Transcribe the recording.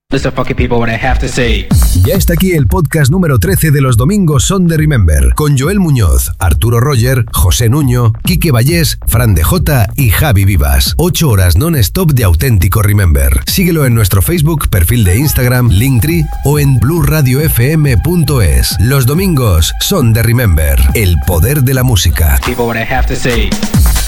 Listen, fucking people, what I have to say. Ya está aquí el podcast número 13 de Los Domingos Son de Remember, con Joel Muñoz, Arturo Roger, José Nuño, Quique Vallés, Fran de Jota y Javi Vivas. 8 horas non-stop de auténtico Remember. Síguelo en nuestro Facebook, perfil de Instagram, Linktree o en blueradiofm.es. Los Domingos Son de Remember, el poder de la música. People, what I have to say.